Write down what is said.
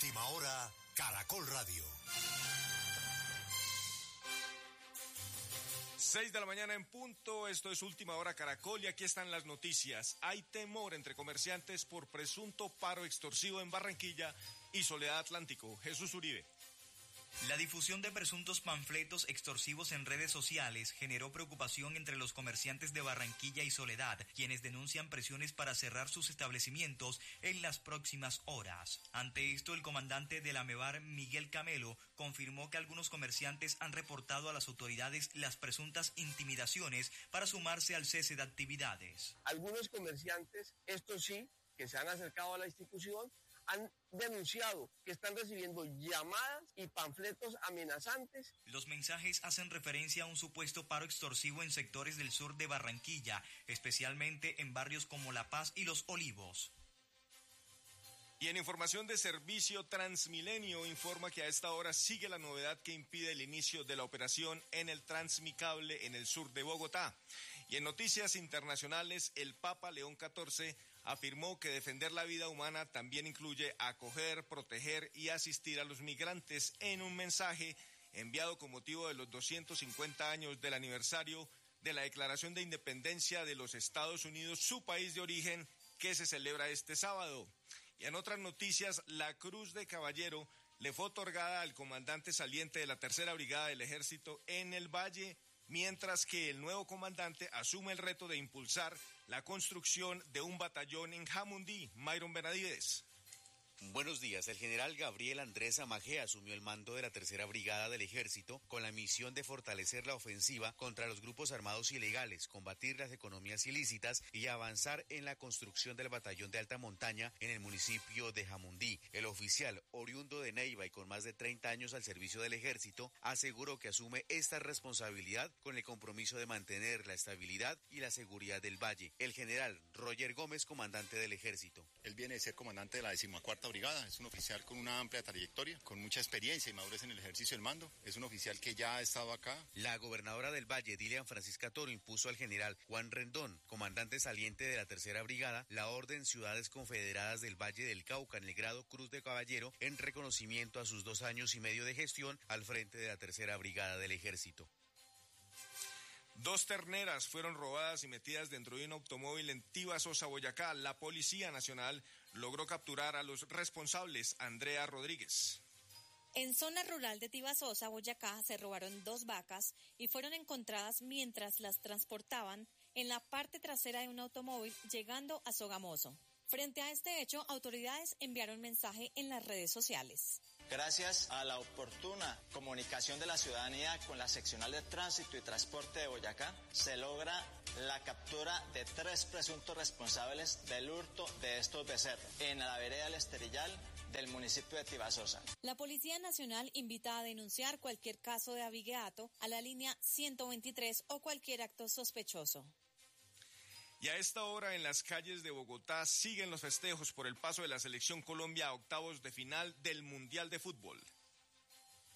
Última hora, Caracol Radio. 6 de la mañana en punto, esto es Última Hora Caracol y aquí están las noticias. Hay temor entre comerciantes por presunto paro extorsivo en Barranquilla y Soledad Atlántico. Jesús Uribe. La difusión de presuntos panfletos extorsivos en redes sociales generó preocupación entre los comerciantes de Barranquilla y Soledad, quienes denuncian presiones para cerrar sus establecimientos en las próximas horas. Ante esto, el comandante de la AMEBAR, Miguel Camelo, confirmó que algunos comerciantes han reportado a las autoridades las presuntas intimidaciones para sumarse al cese de actividades. Algunos comerciantes, estos sí, que se han acercado a la institución, han denunciado que están recibiendo llamadas y panfletos amenazantes. Los mensajes hacen referencia a un supuesto paro extorsivo en sectores del sur de Barranquilla, especialmente en barrios como La Paz y Los Olivos. Y en información de servicio, Transmilenio informa que a esta hora sigue la novedad que impide el inicio de la operación en el Transmicable en el sur de Bogotá. Y en noticias internacionales, el Papa León XIV afirmó que defender la vida humana también incluye acoger, proteger y asistir a los migrantes en un mensaje enviado con motivo de los 250 años del aniversario de la Declaración de Independencia de los Estados Unidos, su país de origen, que se celebra este sábado. Y en otras noticias, la Cruz de Caballero le fue otorgada al comandante saliente de la Tercera Brigada del Ejército en el Valle, mientras que el nuevo comandante asume el reto de impulsar la construcción de un batallón en Jamundí. Myron Benavides. Buenos días. El general Gabriel Andrés Amagé asumió el mando de la Tercera Brigada del Ejército con la misión de fortalecer la ofensiva contra los grupos armados ilegales, combatir las economías ilícitas y avanzar en la construcción del batallón de alta montaña en el municipio de Jamundí. El oficial, oriundo de Neiva y con más de 30 años al servicio del Ejército, aseguró que asume esta responsabilidad con el compromiso de mantener la estabilidad y la seguridad del Valle. El general Roger Gómez, comandante del Ejército. Él viene de ser comandante de la 14ª Brigada, es un oficial con una amplia trayectoria, con mucha experiencia y madurez en el ejercicio del mando, es un oficial que ya ha estado acá. La gobernadora del Valle, Dilian Francisca Toro, impuso al general Juan Rendón, comandante saliente de la Tercera Brigada, la Orden Ciudades Confederadas del Valle del Cauca en el grado Cruz de Caballero en reconocimiento a sus 2 años y medio de gestión al frente de la Tercera Brigada del Ejército. 2 terneras fueron robadas y metidas dentro de un automóvil en Tibasosa, Boyacá. La Policía Nacional logró capturar a los responsables. Andrea Rodríguez. En zona rural de Tibasosa, Boyacá, se robaron 2 vacas y fueron encontradas mientras las transportaban en la parte trasera de un automóvil llegando a Sogamoso. Frente a este hecho, autoridades enviaron mensaje en las redes sociales. Gracias a la oportuna comunicación de la ciudadanía con la seccional de tránsito y transporte de Boyacá, se logra la captura de 3 presuntos responsables del hurto de estos becerros en la vereda El Esterillal del municipio de Tibasosa. La Policía Nacional invita a denunciar cualquier caso de abigeato a la línea 123 o cualquier acto sospechoso. Y a esta hora en las calles de Bogotá siguen los festejos por el paso de la Selección Colombia a octavos de final del Mundial de Fútbol.